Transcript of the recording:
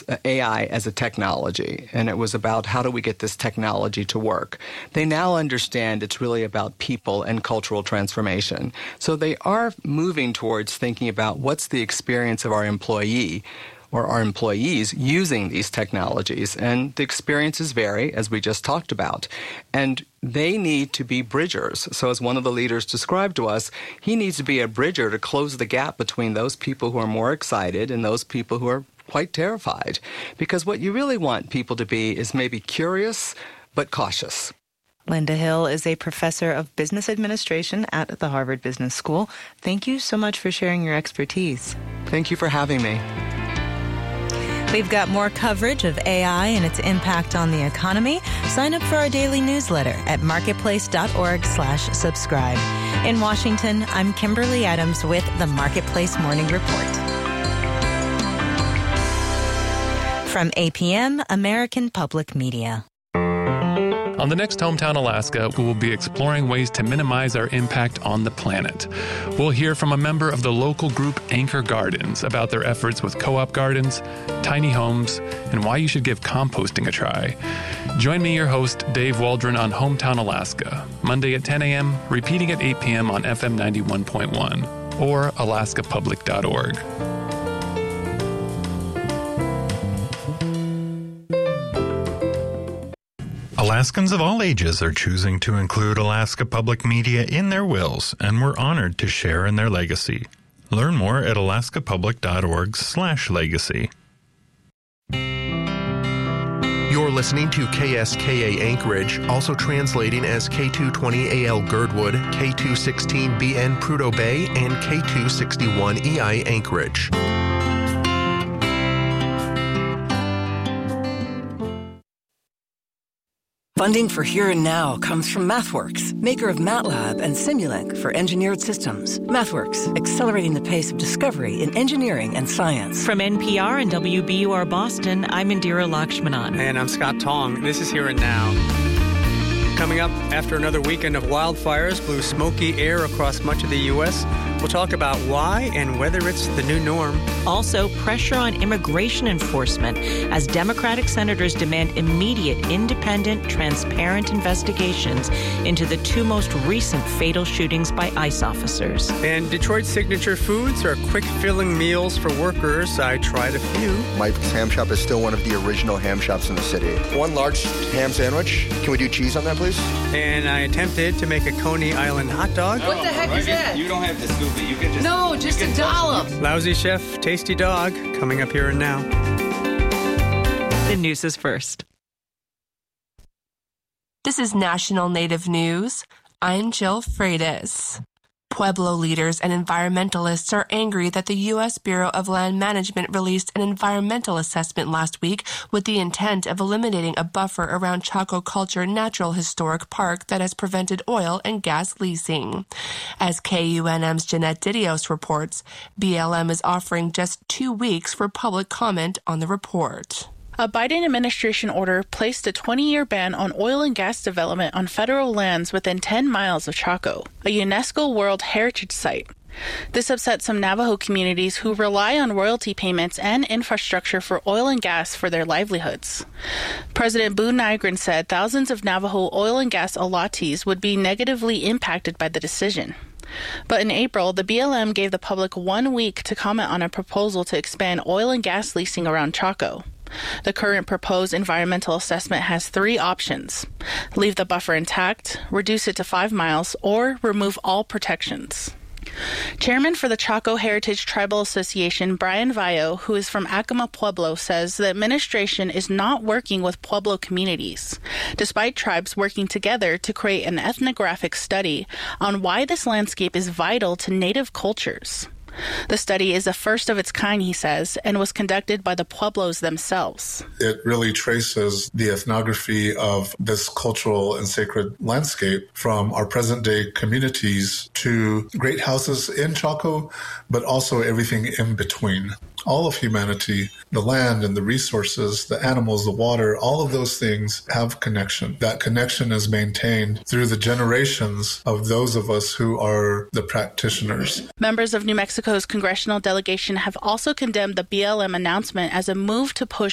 AI as a technology, and it was about how do we get this technology to work. They now understand it's really about people and cultural transformation. So they are moving towards thinking about what's the experience of our employee or our employees using these technologies. And the experiences vary, as we just talked about. And they need to be bridgers. So as one of the leaders described to us, he needs to be a bridger to close the gap between those people who are more excited and those people who are quite terrified. Because what you really want people to be is maybe curious, but cautious. Linda Hill is a professor of business administration at the Harvard Business School. Thank you so much for sharing your expertise. Thank you for having me. We've got more coverage of AI and its impact on the economy. Sign up for our daily newsletter at marketplace.org/subscribe. In Washington, I'm Kimberly Adams with the Marketplace Morning Report. From APM, American Public Media. On the next Hometown Alaska, we will be exploring ways to minimize our impact on the planet. We'll hear from a member of the local group Anchor Gardens about their efforts with co-op gardens, tiny homes, and why you should give composting a try. Join me, your host, Dave Waldron, on Hometown Alaska, Monday at 10 a.m., repeating at 8 p.m. on FM 91.1 or alaskapublic.org. Alaskans of all ages are choosing to include Alaska Public Media in their wills, and we're honored to share in their legacy. Learn more at alaskapublic.org/legacy. You're listening to KSKA Anchorage, also translating as K220AL Girdwood, K216BN Prudhoe Bay, and K261EI Anchorage. Funding for Here and Now comes from MathWorks, maker of MATLAB and Simulink for engineered systems. MathWorks, accelerating the pace of discovery in engineering and science. From NPR and WBUR Boston, I'm Indira Lakshmanan. And I'm Scott Tong. This is Here and Now. Coming up, after another weekend of wildfires blew smoky air across much of the U.S., we'll talk about why and whether it's the new norm. Also, pressure on immigration enforcement as Democratic senators demand immediate, independent, transparent investigations into the two most recent fatal shootings by ICE officers. And Detroit's signature foods are quick-filling meals for workers. I tried a few. Mike's Ham Shop is still one of the original ham shops in the city. One large ham sandwich. Can we do cheese on that, please? And I attempted to make a Coney Island hot dog. What the heck is that? You don't have to scoop it. You can just... No, just a dollop. Lousy Chef, Tasty Dog, coming up Here and Now. The news is first. This is National Native News. I'm Jill Freitas. Pueblo leaders and environmentalists are angry that the U.S. Bureau of Land Management released an environmental assessment last week with the intent of eliminating a buffer around Chaco Culture Natural Historic Park that has prevented oil and gas leasing. As KUNM's Jeanette Didios reports, BLM is offering just 2 weeks for public comment on the report. A Biden administration order placed a 20-year ban on oil and gas development on federal lands within 10 miles of Chaco, a UNESCO World Heritage Site. This upset some Navajo communities who rely on royalty payments and infrastructure for oil and gas for their livelihoods. President Boone Nygren said thousands of Navajo oil and gas allottees would be negatively impacted by the decision. But in April, the BLM gave the public 1 week to comment on a proposal to expand oil and gas leasing around Chaco. The current proposed environmental assessment has 3 options: leave the buffer intact, reduce it to 5 miles, or remove all protections. Chairman for the Chaco Heritage Tribal Association, Brian Vayo, who is from Acoma Pueblo, says the administration is not working with Pueblo communities, despite tribes working together to create an ethnographic study on why this landscape is vital to Native cultures. The study is the first of its kind, he says, and was conducted by the Pueblos themselves. It really traces the ethnography of this cultural and sacred landscape from our present-day communities to great houses in Chaco, but also everything in between. All of humanity, the land and the resources, the animals, the water, all of those things have connection. That connection is maintained through the generations of those of us who are the practitioners. Members of New Mexico's congressional delegation have also condemned the BLM announcement as a move to push